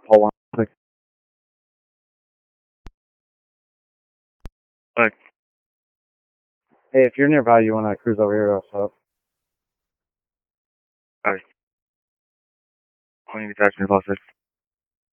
Hold on. Quick. Look. Hey, if you're nearby, you want to cruise over here to us up? Alright. 20 detachment closer.